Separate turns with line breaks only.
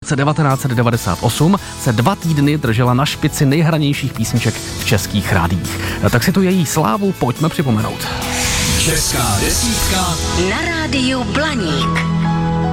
roce 1998 se 2 týdny držela na špici nejhranějších písniček v českých rádiích. Tak si tu její slávu pojďme připomenout.
Česká desítka
na rádiu Blaník.